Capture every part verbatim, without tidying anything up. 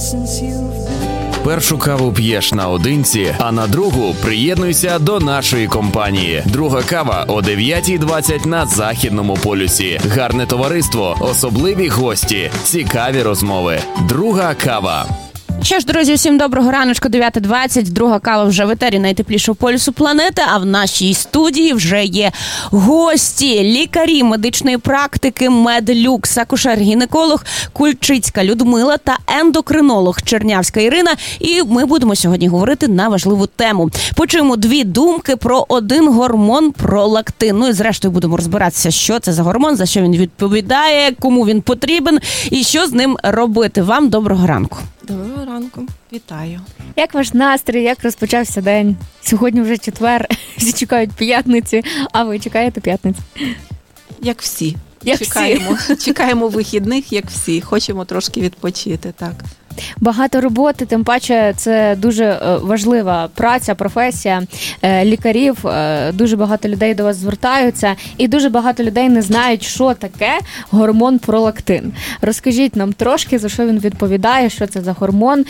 Першу каву п'єш наодинці, а на другу приєднуйся до нашої компанії. Друга кава о дев'ята двадцять на Західному полюсі. Гарне товариство, особливі гості, цікаві розмови. Друга кава. Що ж, друзі, всім доброго раночку, дев'ята двадцять, друга кава вже в етері найтеплішого полюсу планети, а в нашій студії вже є гості, лікарі медичної практики Медлюкс, акушер-гінеколог Кульчицька Людмила та ендокринолог Чернявська Ірина. І ми будемо сьогодні говорити на важливу тему. Почуємо дві думки про один гормон – пролактин. Ну і зрештою будемо розбиратися, що це за гормон, за що він відповідає, кому він потрібен і що з ним робити. Вам доброго ранку. Доброго ранку, вітаю. Як ваш настрій, як розпочався день? Сьогодні вже четвер, всі чекають п'ятниці, а ви чекаєте п'ятниці? Як всі. Як чекаємо, всі. чекаємо вихідних, як всі. Хочемо трошки відпочити, так. Багато роботи, тим паче це дуже важлива праця, професія лікарів. Дуже багато людей до вас звертаються і дуже багато людей не знають, що таке гормон пролактин. Розкажіть нам трошки, за що він відповідає, що це за гормон,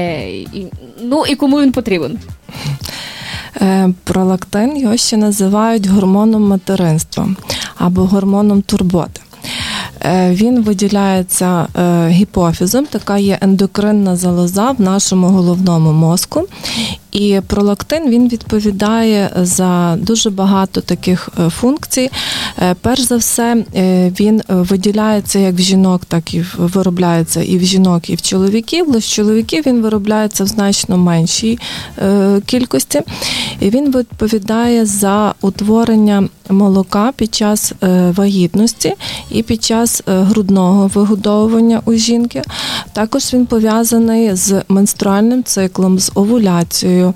ну і кому він потрібен. Пролактин його ще називають гормоном материнства або гормоном турботи. Він виділяється гіпофізом, така є ендокринна залоза в нашому головному мозку. І пролактин, він відповідає за дуже багато таких функцій. Перш за все, він виділяється як в жінок, так і виробляється і в жінок, і в чоловіків. Лише в чоловіків він виробляється в значно меншій кількості. І він відповідає за утворення молока під час вагітності і під час грудного вигодовування у жінки. Також він пов'язаний з менструальним циклом, з овуляцією.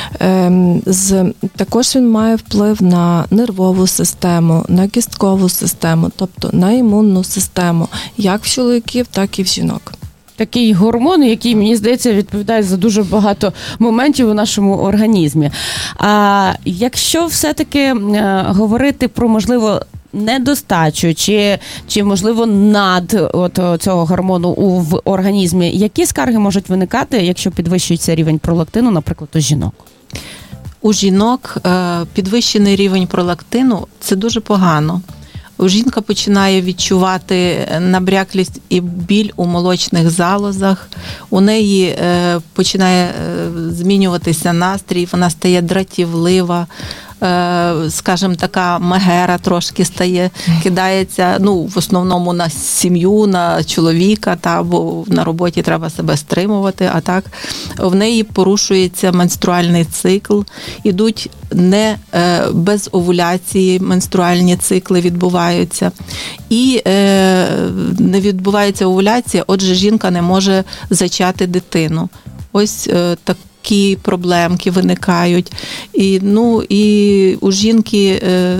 З, також він має вплив на нервову систему, на кісткову систему, тобто на імунну систему, як в чоловіків, так і в жінок. Такий гормон, який, мені здається, відповідає за дуже багато моментів у нашому організмі. А якщо все-таки е, говорити про, можливо, недостачу чи, чи можливо, над от цього гормону в організмі, які скарги можуть виникати, якщо підвищується рівень пролактину, наприклад, у жінок? У жінок підвищений рівень пролактину – це дуже погано. Жінка починає відчувати набряклість і біль у молочних залозах, у неї починає змінюватися настрій, вона стає дратівлива, скажімо, така мегера трошки стає, кидається, ну, в основному на сім'ю, на чоловіка, та, бо на роботі треба себе стримувати, а так в неї порушується менструальний цикл, ідуть не без овуляції менструальні цикли відбуваються. І е, не відбувається овуляція, отже, жінка не може зачати дитину. Ось е, так. Які проблемки виникають. І, ну, і у жінки е,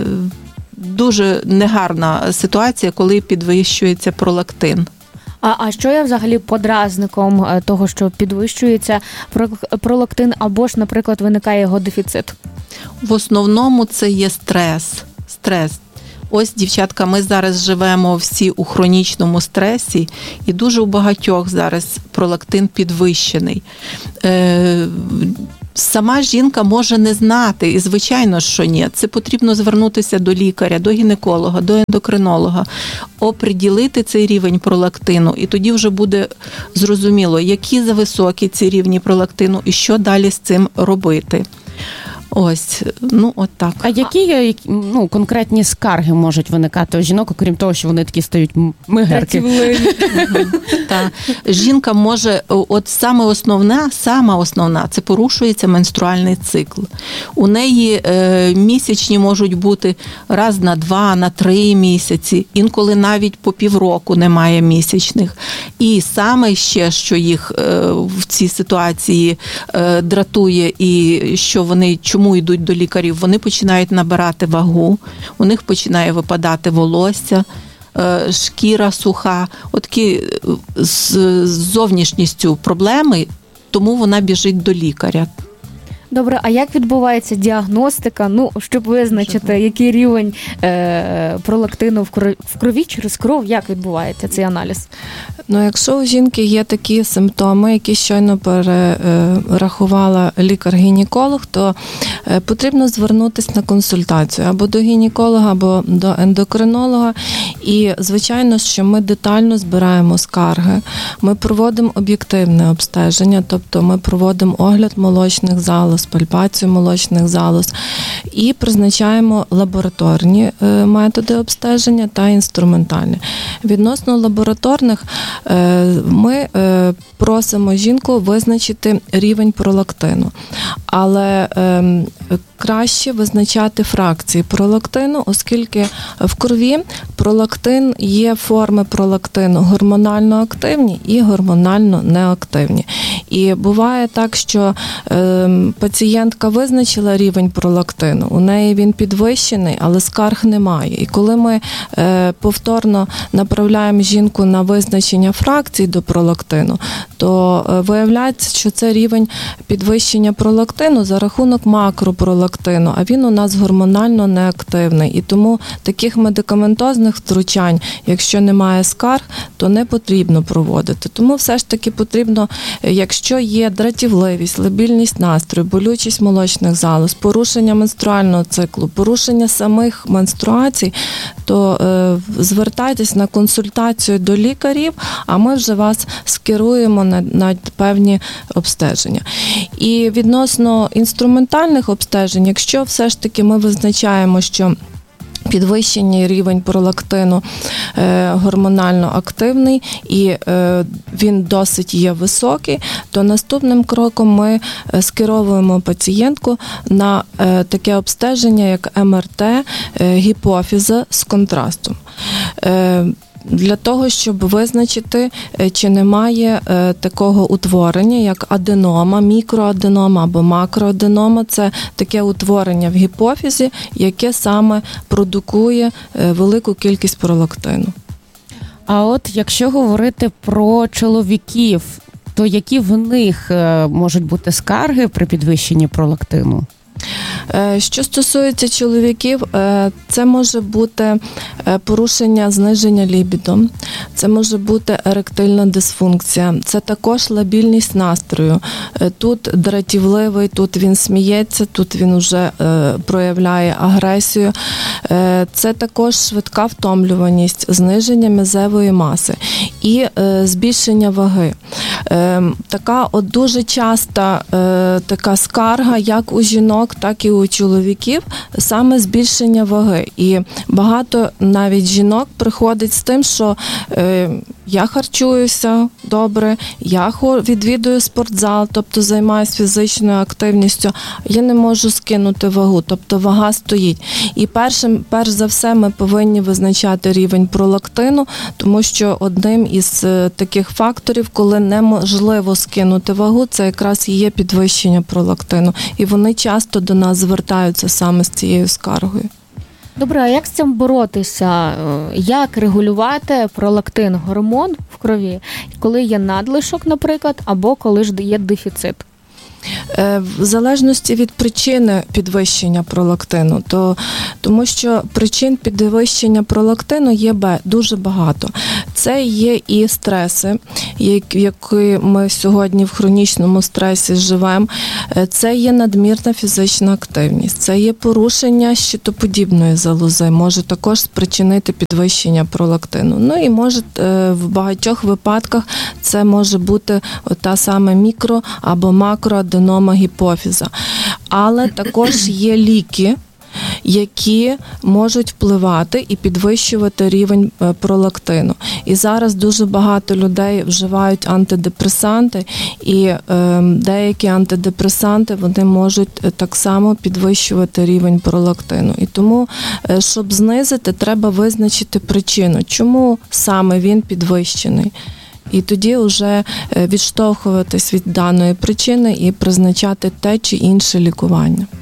дуже негарна ситуація, коли підвищується пролактин. А, а що є взагалі подразником того, що підвищується пролактин, або ж, наприклад, виникає його дефіцит? В основному це є стрес. Стрес. Ось, дівчатка, ми зараз живемо всі у хронічному стресі, і дуже у багатьох зараз пролактин підвищений. Е, сама жінка може не знати, і звичайно, що ні. Це потрібно звернутися до лікаря, до гінеколога, до ендокринолога, оприділити цей рівень пролактину, і тоді вже буде зрозуміло, які зависокі ці рівні пролактину і що далі з цим робити. Ось, ну, от так. А які, ну, конкретні скарги можуть виникати у жінок, окрім того, що вони такі стають мигерки? Так. Жінка може, от саме основна, сама основна, це порушується менструальний цикл. У неї е, місячні можуть бути раз на два, на три місяці, інколи навіть по півроку немає місячних. І саме ще, що їх е, в цій ситуації е, дратує і що вони чому Чому йдуть до лікарів? Вони починають набирати вагу, у них починає випадати волосся, шкіра суха. От такі з зовнішністю проблеми, тому вона біжить до лікаря. Добре, а як відбувається діагностика, ну, щоб визначити, який рівень е, пролактину в крові, в крові через кров, як відбувається цей аналіз? Ну, якщо у жінки є такі симптоми, які щойно перерахувала лікар-гінеколог, то потрібно звернутися на консультацію або до гінеколога, або до ендокринолога. І, звичайно, що ми детально збираємо скарги, ми проводимо об'єктивне обстеження, тобто ми проводимо огляд молочних залоз, пальпацію молочних залоз і призначаємо лабораторні методи обстеження та інструментальні. Відносно лабораторних ми просимо жінку визначити рівень пролактину, але краще визначати фракції пролактину, оскільки в крові пролактин є форми пролактину гормонально активні і гормонально неактивні. І буває так, що е, пацієнтка визначила рівень пролактину, у неї він підвищений, але скарг немає. І коли ми е, повторно направляємо жінку на визначення фракцій до пролактину, то е, виявляється, що це рівень підвищення пролактину за рахунок макропролактину, а він у нас гормонально неактивний. І тому таких медикаментозних втручань, якщо немає скарг, то не потрібно проводити. Тому все ж таки потрібно, якщо є дратівливість, лабільність настрою, болючість молочних залоз, порушення менструального циклу, порушення самих менструацій, то е, звертайтесь на консультацію до лікарів, а ми вже вас скеруємо на, на певні обстеження. І відносно інструментальних обстежень, якщо все ж таки ми визначаємо, що підвищений рівень пролактину е, гормонально активний і е, він досить є високий, то наступним кроком ми скеровуємо пацієнтку на е, таке обстеження, як ем ер те е, гіпофіза з контрастом. Е, Для того, щоб визначити, чи немає такого утворення, як аденома, мікроаденома або макроаденома. Це таке утворення в гіпофізі, яке саме продукує велику кількість пролактину. А от якщо говорити про чоловіків, то які в них можуть бути скарги при підвищенні пролактину? Що стосується чоловіків, це може бути порушення зниження лібідо, це може бути еректильна дисфункція, це також лабільність настрою. Тут дратівливий, тут він сміється, тут він вже проявляє агресію. Це також швидка втомлюваність, зниження м'язевої маси і збільшення ваги. Така от дуже часта така скарга, як у жінок, так і у чоловіків, саме збільшення ваги. І багато навіть жінок приходить з тим, що е, я харчуюся добре, я відвідую спортзал, тобто займаюся фізичною активністю, я не можу скинути вагу, тобто вага стоїть. І першим, перш за все ми повинні визначати рівень пролактину, тому що одним із таких факторів, коли неможливо скинути вагу, це якраз і є підвищення пролактину. І вони часто до нас звертаються саме з цією скаргою. Добре, а як з цим боротися? Як регулювати пролактин, гормон в крові, коли є надлишок, наприклад, або коли ж є дефіцит? В залежності від причини підвищення пролактину, то, тому що причин підвищення пролактину є дуже багато. Це є і стреси, які ми сьогодні в хронічному стресі живемо, це є надмірна фізична активність, це є порушення щитоподібної залози, може також спричинити підвищення пролактину. Ну і може в багатьох випадках це може бути та саме мікро або макроаденома гіпофіза. Але також є ліки, які можуть впливати і підвищувати рівень пролактину. І зараз дуже багато людей вживають антидепресанти, і е, деякі антидепресанти, вони можуть так само підвищувати рівень пролактину. І тому, щоб знизити, треба визначити причину, чому саме він підвищений. І тоді вже відштовхуватись від даної причини і призначати те чи інше лікування.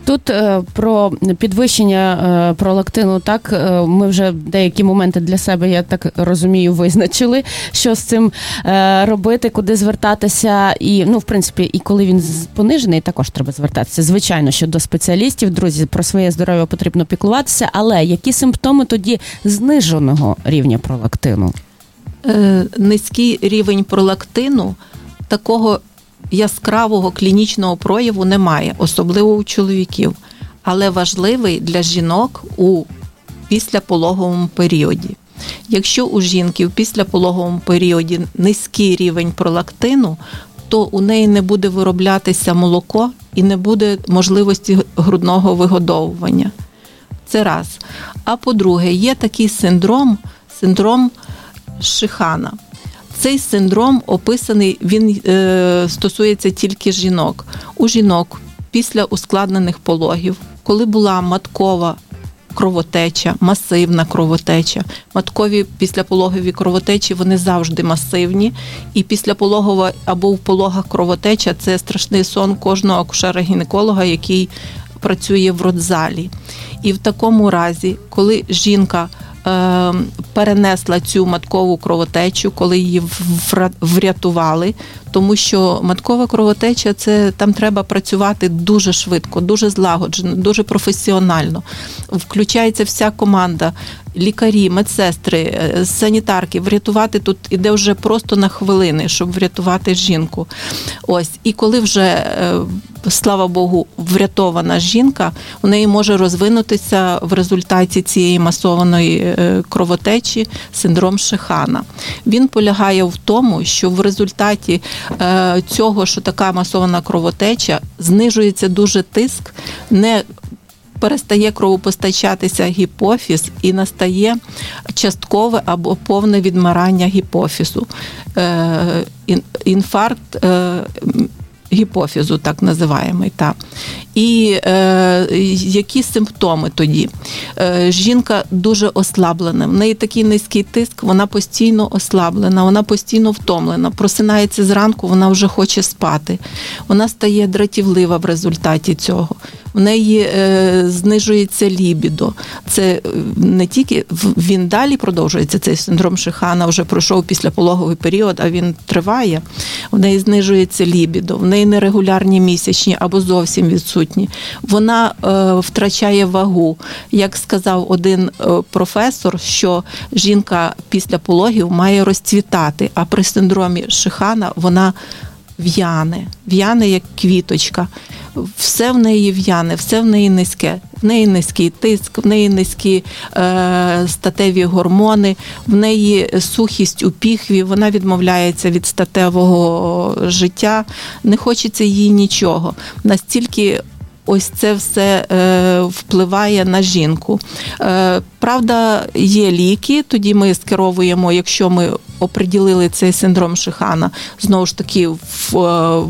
Тут е, про підвищення е, пролактину, так, е, ми вже деякі моменти для себе, я так розумію, визначили, що з цим е, робити, куди звертатися, і, ну, в принципі, і коли він понижений, також треба звертатися. Звичайно, що до спеціалістів, друзі, про своє здоров'я потрібно піклуватися, але які симптоми тоді зниженого рівня пролактину? Е, низький рівень пролактину, такого яскравого клінічного прояву немає, особливо у чоловіків, але важливий для жінок у післяпологовому періоді. Якщо у жінки в післяпологовому періоді низький рівень пролактину, то у неї не буде вироблятися молоко і не буде можливості грудного вигодовування. Це раз. А по-друге, є такий синдром, синдром Шихана. Цей синдром описаний, він е, стосується тільки жінок. У жінок після ускладнених пологів, коли була маткова кровотеча, масивна кровотеча, маткові післяпологові кровотечі, вони завжди масивні, і післяпологова або в пологах кровотеча – це страшний сон кожного акушера-гінеколога, який працює в родзалі. І в такому разі, коли жінка перенесла цю маткову кровотечу, коли її врятували, тому що маткова кровотеча, це там треба працювати дуже швидко, дуже злагоджено, дуже професіонально. Включається вся команда, лікарі, медсестри, санітарки. Врятувати тут іде вже просто на хвилини, щоб врятувати жінку. Ось. І коли вже, слава Богу, врятована жінка, у неї може розвинутися в результаті цієї масованої кровотечі синдром Шихана. Він полягає в тому, що в результаті цього, що така масована кровотеча, знижується дуже тиск, не перестає кровопостачатися гіпофіз і настає часткове або повне відмирання гіпофізу. Інфаркт гіпофізу, так називаємо. Так. І е, які симптоми тоді? Е, жінка дуже ослаблена, в неї такий низький тиск, вона постійно ослаблена, вона постійно втомлена, просинається зранку, вона вже хоче спати, вона стає дратівлива в результаті цього. В неї е, знижується лібідо. Це не тільки, він далі продовжується, цей синдром Шихана, вже пройшов післяпологовий період, а він триває. В неї знижується лібідо, в неї нерегулярні місячні або зовсім відсутні. Вона е, втрачає вагу. Як сказав один е, професор, що жінка після пологів має розцвітати, а при синдромі Шихана вона в'яне, в'яне як квіточка. Все в неї в'яне, все в неї низьке. В неї низький тиск, в неї низькі е, статеві гормони, в неї сухість у піхві, вона відмовляється від статевого життя, не хочеться їй нічого. Настільки ось це все е, впливає на жінку. Е, правда, є ліки, тоді ми скеровуємо, якщо ми оприділили цей синдром Шихана, знову ж таки, в, в,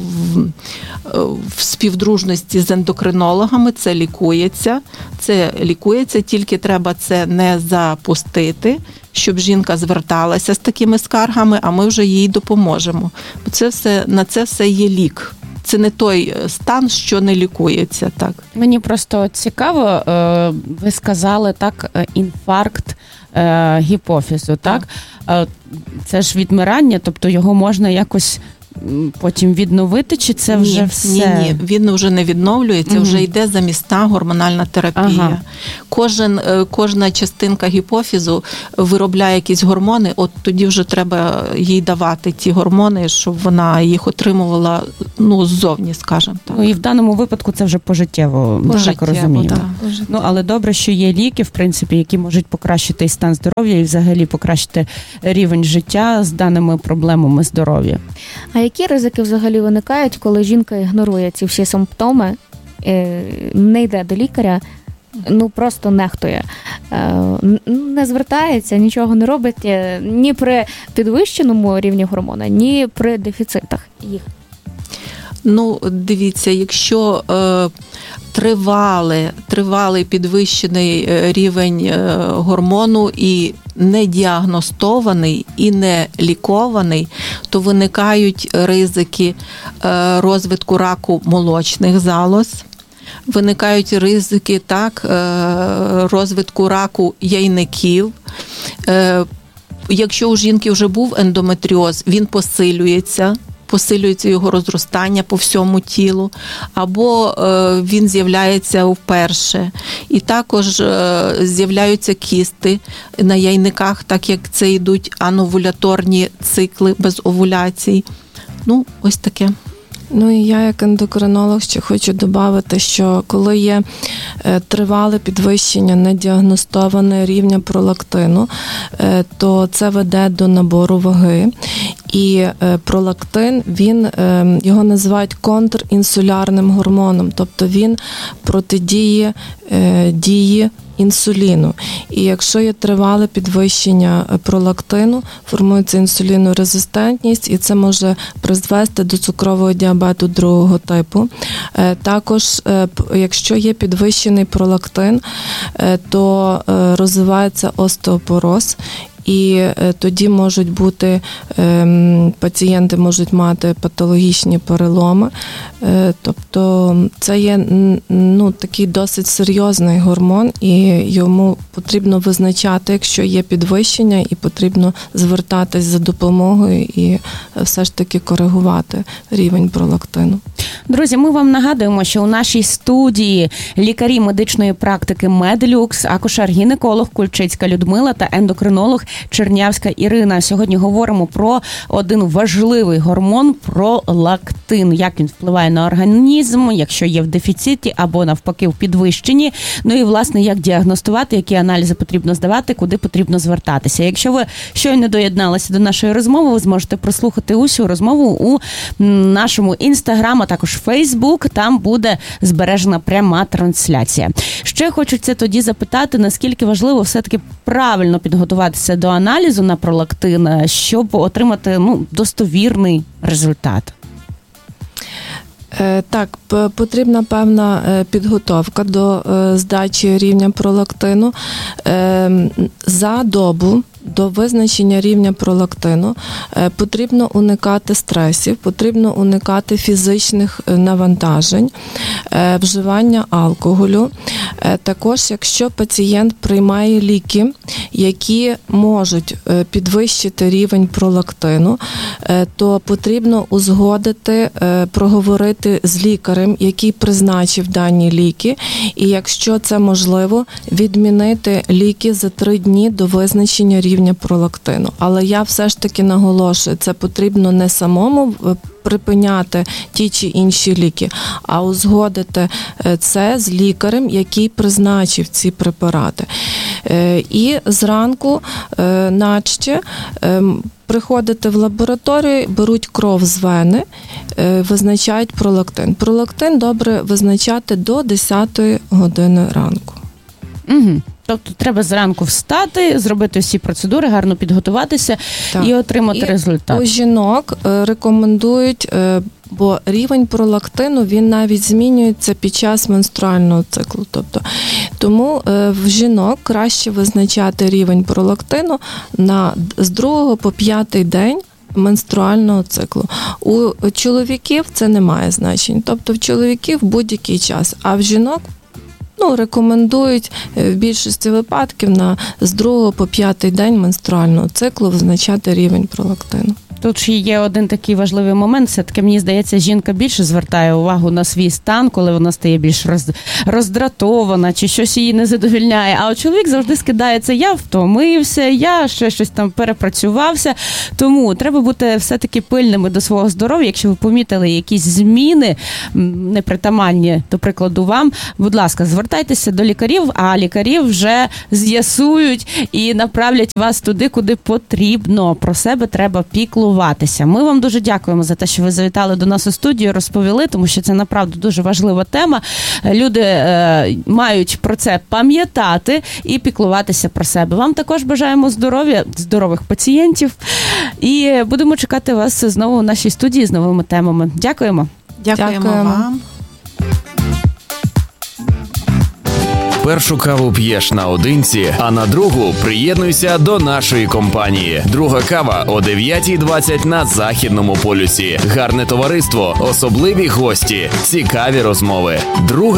в співдружності з ендокринологами, це лікується. Це лікується, тільки треба це не запустити, щоб жінка зверталася з такими скаргами, а ми вже їй допоможемо. Бо це все, на це все є лік. Це не той стан, що не лікується, так. Мені просто цікаво, ви сказали, так, інфаркт гіпофізу, так? так? Це ж відмирання, тобто його можна якось потім відновити, чи це ні, вже все? Ні, ні, він вже не відновлюється, угу. вже йде замісна гормональна терапія. Ага. Кожен, кожна частинка гіпофізу виробляє якісь гормони, от тоді вже треба їй давати ті гормони, щоб вона їх отримувала, ну, ззовні, скажімо так. Ну, і в даному випадку це вже пожиттєво, ми так розуміємо. Да. Ну, але добре, що є ліки, в принципі, які можуть покращити і стан здоров'я, і взагалі покращити рівень життя з даними проблемами здоров'я. А які ризики взагалі виникають, коли жінка ігнорує ці всі симптоми, не йде до лікаря, ну просто нехтує, не звертається, нічого не робить ні при підвищеному рівні гормона, ні при дефіцитах їх? Ну, дивіться, якщо е, тривалий, тривалий підвищений рівень гормону і не діагностований і не лікований, то виникають ризики розвитку раку молочних залоз, Виникають ризики так, розвитку раку яйників. Якщо у жінки вже був ендометріоз, він посилюється, посилюється його розростання по всьому тілу, або він з'являється вперше. І також з'являються кісти на яйниках, так як це йдуть ановуляторні цикли без овуляцій. Ну, ось таке. Ну і я як ендокринолог ще хочу додати, що коли є тривале підвищення недіагностоване рівня пролактину, то це веде до набору ваги. І пролактин, він, його називають контрінсулярним гормоном, тобто він протидіє дії інсуліну. І якщо є тривале підвищення пролактину, формується інсулінорезистентність, і це може призвести до цукрового діабету другого типу. Також, якщо є підвищений пролактин, то розвивається остеопороз, і тоді можуть бути, пацієнти можуть мати патологічні переломи. Тобто це є ну, такий досить серйозний гормон, і йому потрібно визначати, якщо є підвищення, і потрібно звертатись за допомогою і все ж таки коригувати рівень пролактину. Друзі, ми вам нагадуємо, що у нашій студії лікарі медичної практики Медлюкс, акушер-гінеколог Кульчицька Людмила та ендокринолог Чернявська Ірина. Сьогодні говоримо про один важливий гормон – пролактин. Як він впливає на організм, якщо є в дефіциті або навпаки в підвищенні. Ну і, власне, як діагностувати, які аналізи потрібно здавати, куди потрібно звертатися. Якщо ви щойно доєдналися до нашої розмови, ви зможете прослухати усю розмову у нашому інстаграм, а також Фейсбук. Там буде збережена пряма трансляція. Ще хочеться тоді запитати, наскільки важливо все-таки правильно підготуватися до аналізу на пролактин, щоб отримати ну, достовірний результат. Так, потрібна певна підготовка до здачі рівня пролактину. За добу до визначення рівня пролактину потрібно уникати стресів, потрібно уникати фізичних навантажень, вживання алкоголю. Також, якщо пацієнт приймає ліки, які можуть підвищити рівень пролактину, то потрібно узгодити, проговорити з лікарем, який призначив дані ліки, і якщо це можливо, відмінити ліки за три дні до визначення рівня пролактину. Але я все ж таки наголошую, це потрібно не самому припиняти ті чи інші ліки, а узгодити це з лікарем, який призначив ці препарати. І зранку наче приходите в лабораторію, беруть кров з вени, визначають пролактин. Пролактин добре визначати до десятої години ранку. Угу. Тобто треба зранку встати, зробити всі процедури, гарно підготуватися так. і отримати і результат. У жінок рекомендують, бо рівень пролактину, він навіть змінюється під час менструального циклу. Тобто, тому в жінок краще визначати рівень пролактину на, з другого по п'ятий день менструального циклу. У чоловіків це не має значення. Тобто в чоловіків будь-який час, а в жінок Ну, рекомендують в більшості випадків на з другого по п'ятий день менструального циклу визначати рівень пролактину. Тут ще є один такий важливий момент. Все-таки, мені здається, жінка більше звертає увагу на свій стан, коли вона стає більш роз... роздратована, чи щось її не задовільняє. А от чоловік завжди скидається, я втомився, я ще щось там перепрацювався. Тому треба бути все-таки пильними до свого здоров'я. Якщо ви помітили якісь зміни, непритаманні, до прикладу, вам, будь ласка, звертайтеся до лікарів, а лікарі вже з'ясують і направлять вас туди, куди потрібно. Про себе треба піклуватися. Ми вам дуже дякуємо за те, що ви завітали до нас у студію, розповіли, тому що це, направду, дуже важлива тема. Люди е, мають про це пам'ятати і піклуватися про себе. Вам також бажаємо здоров'я, здорових пацієнтів. І будемо чекати вас знову у нашій студії з новими темами. Дякуємо. Дякуємо, Дякуємо. вам. Першу каву п'єш наодинці, а на другу приєднуйся до нашої компанії. Друга кава о дев'ятій двадцять на Західному полюсі. Гарне товариство, особливі гості, цікаві розмови. Друга